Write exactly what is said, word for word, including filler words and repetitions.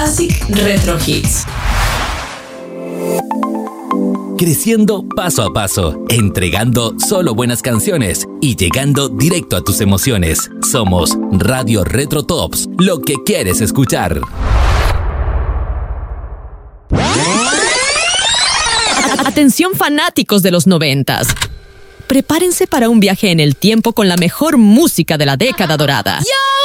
Classic Retro Hits. Creciendo paso a paso, entregando solo buenas canciones y llegando directo a tus emociones. Somos Radio Retro Tops, lo que quieres escuchar. Atención fanáticos de los noventas. Prepárense para un viaje en el tiempo con la mejor música de la década dorada. Yo!